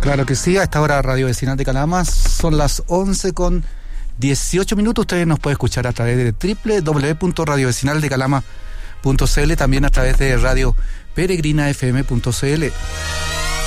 Claro que sí, a esta hora Radio Vecinal de Calama son las 11:18. Ustedes nos pueden escuchar a través de www.radiovecinaldecalama.cl, también a través de Radio Peregrina FM.cl.